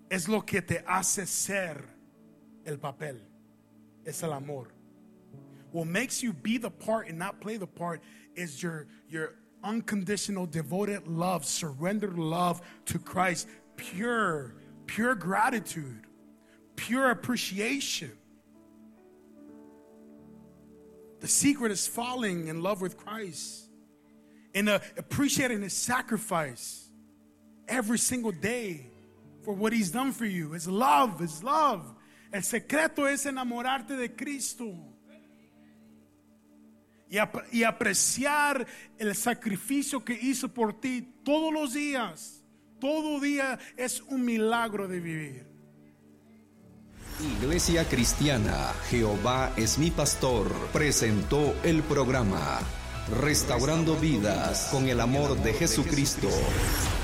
es lo que te hace ser el papel. Es el amor. What makes you be the part and not play the part is your unconditional, devoted love, surrendered love to Christ. Pure gratitude, pure appreciation. The secret is falling in love with Christ and appreciating His sacrifice every single day for what He's done for you. It's love, it's love. El secreto es enamorarte de Cristo y apreciar el sacrificio que hizo por ti todos los días. Todo día es un milagro de vivir. Iglesia Cristiana Jehová es mi pastor presentó el programa Restaurando Vidas con el amor de Jesucristo.